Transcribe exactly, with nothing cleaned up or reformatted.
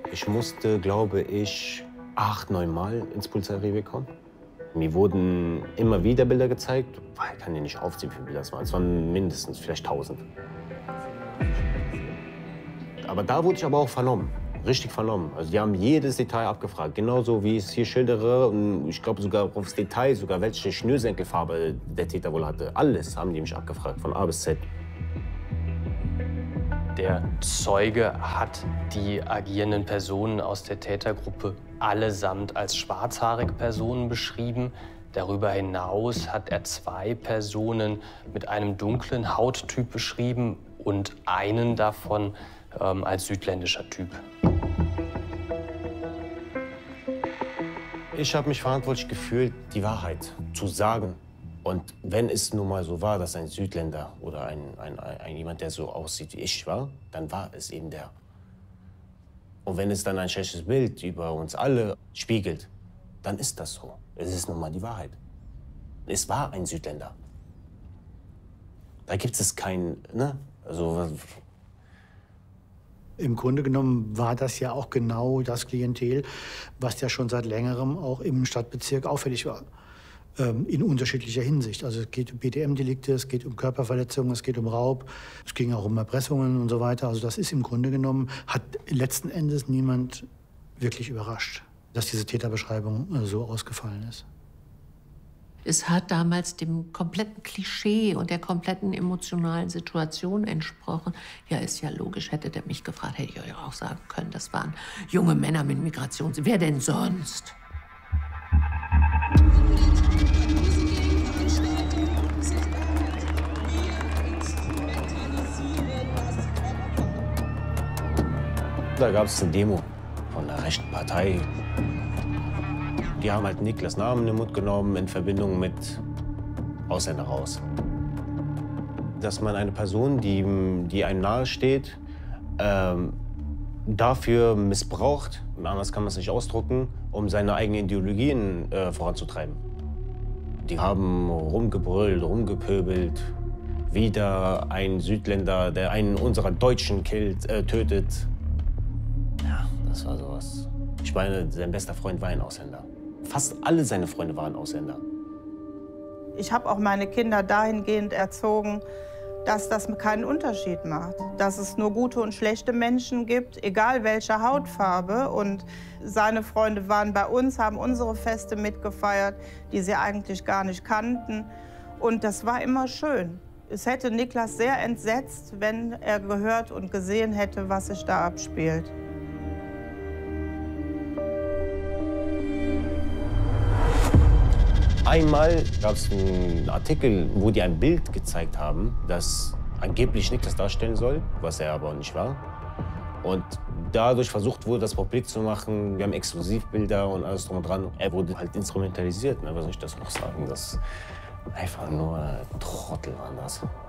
Ich musste, glaube ich, acht, neun Mal ins Polizeirevier kommen. Mir wurden immer wieder Bilder gezeigt. Ich kann die nicht aufzählen, wie viele Bilder es waren. Es waren mindestens vielleicht tausend. Aber da wurde ich aber auch vernommen. Richtig vernommen. Also die haben jedes Detail abgefragt. Genauso wie ich es hier schildere. Und ich glaube sogar aufs Detail, sogar welche Schnürsenkelfarbe der Täter wohl hatte. Alles haben die mich abgefragt, von A bis Z. Der Zeuge hat die agierenden Personen aus der Tätergruppe allesamt als schwarzhaarige Personen beschrieben. Darüber hinaus hat er zwei Personen mit einem dunklen Hauttyp beschrieben und einen davon ähm, als südländischer Typ. Ich habe mich verantwortlich gefühlt, die Wahrheit zu sagen. Und wenn es nun mal so war, dass ein Südländer oder ein, ein, ein jemand, der so aussieht wie ich war, dann war es eben der. Und wenn es dann ein schlechtes Bild über uns alle spiegelt, dann ist das so. Es ist nun mal die Wahrheit. Es war ein Südländer. Da gibt es kein, ne? Also, im Grunde genommen war das ja auch genau das Klientel, was ja schon seit längerem auch im Stadtbezirk auffällig war. In unterschiedlicher Hinsicht. Also es geht um B D M-Delikte, es geht um Körperverletzungen, es geht um Raub, es ging auch um Erpressungen und so weiter. Also das ist im Grunde genommen, hat letzten Endes niemand wirklich überrascht, dass diese Täterbeschreibung so ausgefallen ist. Es hat damals dem kompletten Klischee und der kompletten emotionalen Situation entsprochen. Ja, ist ja logisch, hätte der mich gefragt, hätte ich euch auch sagen können, das waren junge Männer mit Migrations... Wer denn sonst? Da gab es eine Demo von der rechten Partei. Die haben halt Niklas Namen in den Mund genommen in Verbindung mit Ausländer raus. Dass man eine Person, die, die einem nahesteht, ähm, dafür missbraucht, anders kann man es nicht ausdrücken, um seine eigenen Ideologien äh, voranzutreiben. Die haben rumgebrüllt, rumgepöbelt. Wieder ein Südländer, der einen unserer Deutschen killt, äh, tötet. Ja, das war sowas. Ich meine, sein bester Freund war ein Ausländer. Fast alle seine Freunde waren Ausländer. Ich habe auch meine Kinder dahingehend erzogen, dass das keinen Unterschied macht. Dass es nur gute und schlechte Menschen gibt, egal welche Hautfarbe. Und seine Freunde waren bei uns, haben unsere Feste mitgefeiert, die sie eigentlich gar nicht kannten. Und das war immer schön. Es hätte Niklas sehr entsetzt, wenn er gehört und gesehen hätte, was sich da abspielt. Einmal gab es einen Artikel, wo die ein Bild gezeigt haben, das angeblich Niklas darstellen soll, was er aber nicht war. Und dadurch versucht wurde, das publik zu machen. Wir haben Exklusivbilder und alles drum und dran. Er wurde halt instrumentalisiert, ne? Was soll ich das noch sagen? Das einfach nur Trottel waren das.